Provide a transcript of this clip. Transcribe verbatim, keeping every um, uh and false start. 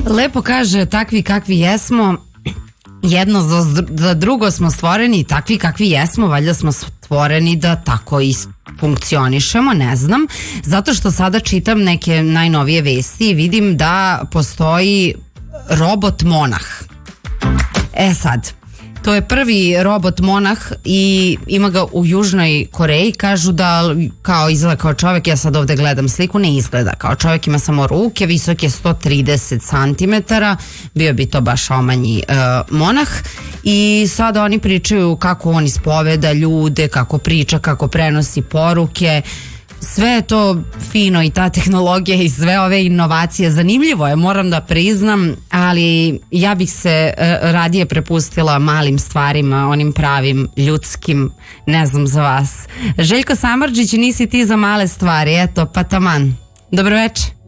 Lepo kaže, takvi kakvi jesmo, jedno za, za drugo smo stvoreni i takvi kakvi jesmo, valjda smo stvoreni da tako i funkcionišemo, ne znam, zato što sada čitam neke najnovije vesti i vidim da postoji robot monah. E sad, to je prvi robot monah i ima ga u Južnoj Koreji. Kažu da kao izgleda kao čovjek, ja sad ovde gledam sliku, ne izgleda kao čovjek, ima samo ruke, visok je sto trideset santimetara, bio bi to baš omanji uh, monah. I sada oni pričaju kako on ispoveda ljude, kako priča, kako prenosi poruke. Sve je to fino i ta tehnologija i sve ove inovacije, zanimljivo je, moram da priznam, ali ja bih se radije prepustila malim stvarima, onim pravim, ljudskim, ne znam za vas. Željko Samardžić, nisi ti za male stvari, eto, pa taman. Dobro večer.